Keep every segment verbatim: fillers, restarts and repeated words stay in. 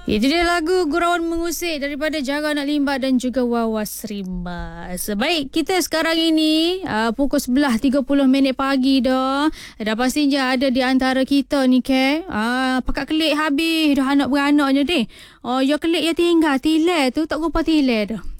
Itu dia lagu Gurauan Mengusik daripada Jara Anak Limbat dan juga Wawas Rimas. Baik, kita sekarang ini uh, pukul sebelas tiga puluh minit pagi dah. Dah pastinya ada di antara kita ni ke. Uh, pakat kelik habis dah anak beranak je deh. Oh, ya kelik ya tinggal. Tilai tu tak rupa tilai dah.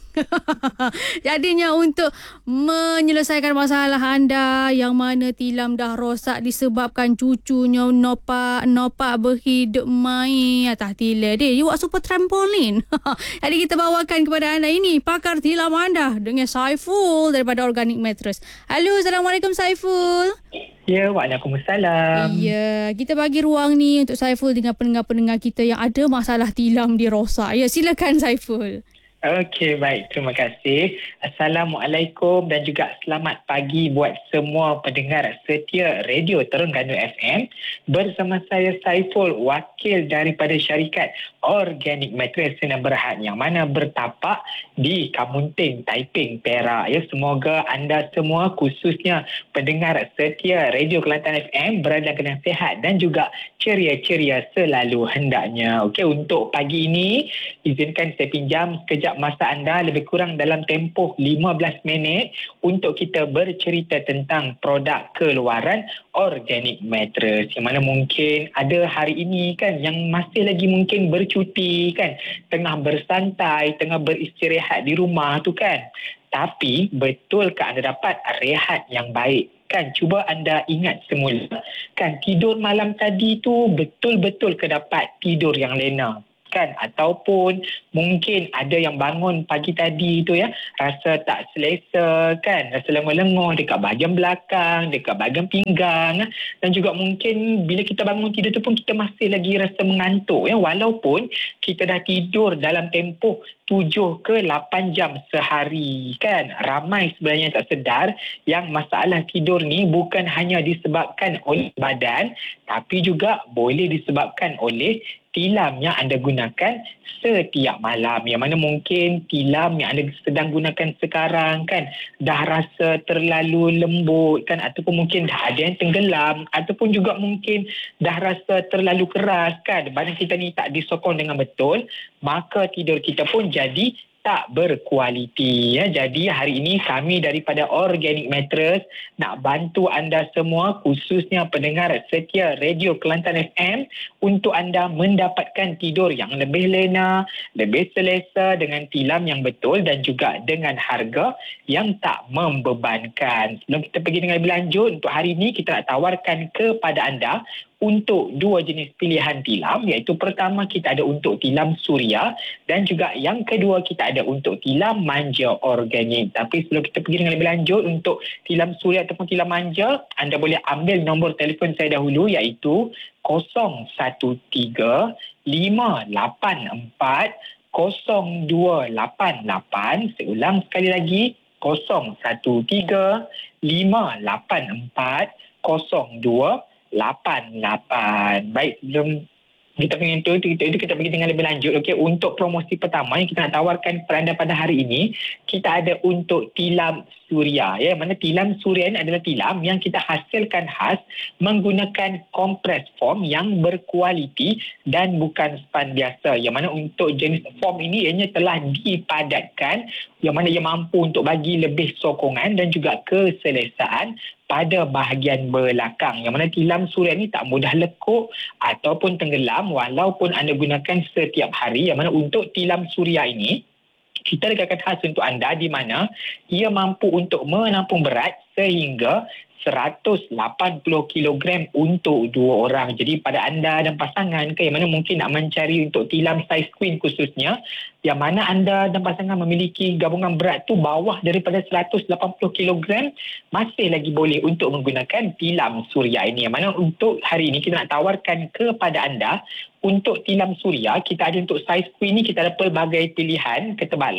Jadinya untuk menyelesaikan masalah anda yang mana tilam dah rosak disebabkan cucunya nopak nopak berhidup main atas tilam dia. You buat super trampolin. Jadi kita bawakan kepada anda ini pakar tilam anda dengan Saiful daripada Organic Mattress. Halo, Assalamualaikum Saiful. Ya, Waalaikumsalam. Ya, kita bagi ruang ni untuk Saiful dengan pendengar-pendengar kita yang ada masalah tilam dirosak. Ya, silakan Saiful. Okey, baik. Terima kasih. Assalamualaikum dan juga selamat pagi buat semua pendengar setia Radio Terengganu F M. Bersama saya Saiful, wakil daripada syarikat Organic Mattress Sdn Bhd yang mana bertapak di Kamunting, Taiping, Perak. Ya, semoga anda semua khususnya pendengar setia Radio Kelantan F M berada dalam keadaan sihat dan juga ceria-ceria selalu hendaknya. Okey, untuk pagi ini izinkan saya pinjam sekejap masa anda lebih kurang dalam tempoh lima belas minit untuk kita bercerita tentang produk keluaran Organic Mattress yang mana mungkin ada hari ini kan yang masih lagi mungkin bercuti kan, tengah bersantai, tengah beristirahat di rumah tu kan. Tapi betul ke anda dapat rehat yang baik? Kan, cuba anda ingat semula kan, tidur malam tadi tu betul-betul ke dapat tidur yang lena kan, ataupun mungkin ada yang bangun pagi tadi tu ya rasa tak selesa kan, rasa lenguh-lenguh dekat bahagian belakang, dekat bahagian pinggang, dan juga mungkin bila kita bangun tidur tu pun kita masih lagi rasa mengantuk ya, walaupun kita dah tidur dalam tempoh tujuh ke lapan jam sehari kan. Ramai sebenarnya tak sedar yang masalah tidur ni bukan hanya disebabkan oleh badan, tapi juga boleh disebabkan oleh tilam yang anda gunakan setiap malam. Yang mana mungkin tilam yang anda sedang gunakan sekarang kan dah rasa terlalu lembut kan, ataupun mungkin dah ada yang tenggelam, ataupun juga mungkin dah rasa terlalu keras kan. Badan kita ni tak disokong dengan betul, maka tidur kita pun jadi tak berkualiti ya. Jadi hari ini kami daripada Organic Mattress nak bantu anda semua khususnya pendengar setia Radio Kelantan F M untuk anda mendapatkan tidur yang lebih lena, lebih selesa dengan tilam yang betul dan juga dengan harga yang tak membebankan. Sebelum kita pergi dengan lebih lanjut, untuk hari ini kita nak tawarkan kepada anda untuk dua jenis pilihan tilam, iaitu pertama kita ada untuk tilam suria dan juga yang kedua kita ada untuk tilam manja organik. Tapi sebelum kita pergi dengan lebih lanjut, untuk tilam suria ataupun tilam manja, anda boleh ambil nombor telefon saya dahulu, iaitu kosong satu tiga lima lapan empat kosong dua lapan lapan. Saya ulang sekali lagi, kosong satu tiga lima lapan empat kosong dua lapan lapan. Baik, sebelum kita pergi itu, itu, itu kita pergi dengan lebih lanjut. Okey, untuk promosi pertama yang kita nak tawarkan kepada anda pada hari ini, kita ada untuk tilam suria ya. Mana tilam suria ini adalah tilam yang kita hasilkan khas menggunakan kompres foam yang berkualiti dan bukan span biasa. Yang mana untuk jenis foam ini ianya telah dipadatkan, yang mana ia mampu untuk bagi lebih sokongan dan juga keselesaan pada bahagian belakang. Yang mana tilam suria ni tak mudah lekuk ataupun tenggelam walaupun anda gunakan setiap hari. Yang mana untuk tilam suria ini kita letakkan khas untuk anda di mana ia mampu untuk menampung berat sehingga seratus lapan puluh kilogram untuk dua orang. Jadi pada anda dan pasangan ke yang mana mungkin nak mencari untuk tilam saiz queen khususnya, yang mana anda dan pasangan memiliki gabungan berat tu bawah daripada seratus lapan puluh kilogram, masih lagi boleh untuk menggunakan tilam suria ini. Yang mana untuk hari ini kita nak tawarkan kepada anda untuk tilam suria, kita ada untuk saiz queen ni kita ada pelbagai pilihan ketebalan.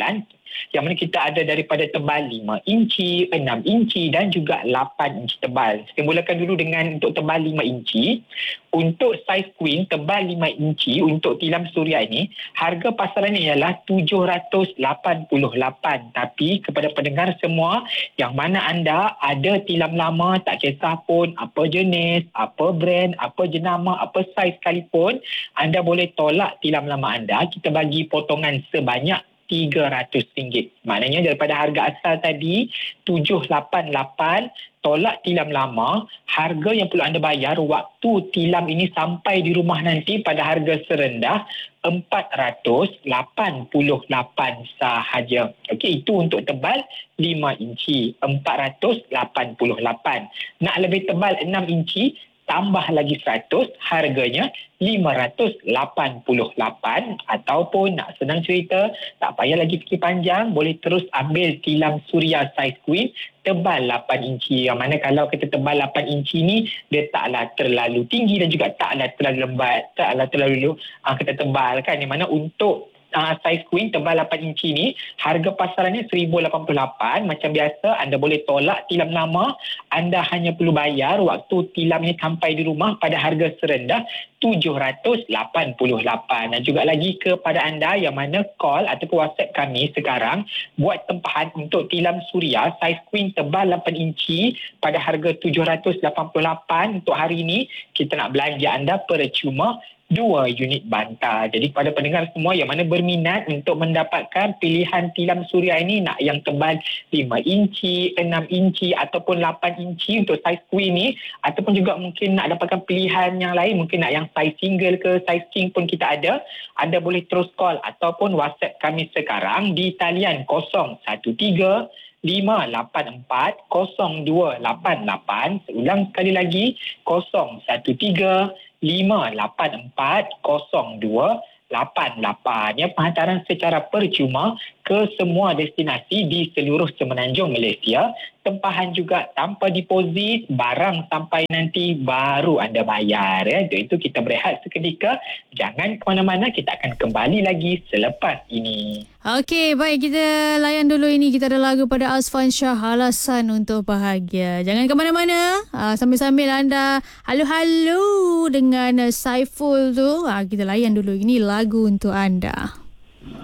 Yang mana kita ada daripada tebal lima inci, enam inci dan juga lapan inci tebal. Saya mulakan dulu dengan untuk tebal lima inci. Untuk saiz queen tebal lima inci untuk tilam suria ini, harga pasarannya ialah tujuh ratus lapan puluh lapan. Tapi kepada pendengar semua, yang mana anda ada tilam lama, tak kisah pun apa jenis, apa brand, apa jenama, apa saiz sekalipun, anda boleh tolak tilam lama anda. Kita bagi potongan sebanyak tiga ratus ringgit. Maknanya daripada harga asal tadi tujuh ratus lapan puluh lapan, tolak tilam lama, harga yang perlu anda bayar waktu tilam ini sampai di rumah nanti pada harga serendah empat ratus lapan puluh lapan sahaja. Okey, itu untuk tebal lima inci, empat ratus lapan puluh lapan. Nak lebih tebal enam inci, tambah lagi seratus, harganya lima ratus lapan puluh lapan. Ataupun nak senang cerita, tak payah lagi fikir panjang, boleh terus ambil tilam suria saiz queen tebal lapan inci. Yang mana kalau kita tebal lapan inci ni, dia taklah terlalu tinggi dan juga taklah terlalu lembat, taklah terlalu uh, kita tebal kan. Yang mana untuk Uh, saiz queen tebal lapan inci ni, harga pasarannya seribu lapan puluh lapan. Macam biasa, anda boleh tolak tilam lama. Anda hanya perlu bayar waktu tilam ni sampai di rumah pada harga serendah tujuh ratus lapan puluh lapan. Dan juga lagi kepada anda yang mana call ataupun WhatsApp kami sekarang buat tempahan untuk tilam suria saiz queen tebal lapan inci pada harga tujuh ratus lapan puluh lapan. Untuk hari ini, kita nak belanja anda percuma dua unit bantal. Jadi kepada pendengar semua yang mana berminat untuk mendapatkan pilihan tilam suria ini, nak yang tebal lima inci, enam inci ataupun lapan inci untuk saiz queen ni, ataupun juga mungkin nak dapatkan pilihan yang lain, mungkin nak yang saiz single ke saiz king pun kita ada, anda boleh terus call ataupun WhatsApp kami sekarang di talian kosong satu tiga lima lapan empat kosong dua lapan lapan. Seulang sekali lagi, kosong satu tiga lima lapan empat kosong dua lapan lapan. Ya, penghantaran secara percuma ke semua destinasi di seluruh semenanjung Malaysia. Tempahan juga tanpa deposit, barang sampai nanti baru anda bayar. Ya. Untuk itu kita berehat seketika. Jangan ke mana-mana, kita akan kembali lagi selepas ini. Okey, baik, kita layan dulu ini. Kita ada lagu pada Azfan Shah, Alasan Untuk Bahagia. Jangan ke mana-mana. Uh, sambil-sambil anda halu-halu dengan uh, Saiful tu. Uh, kita layan dulu ini lagu untuk anda.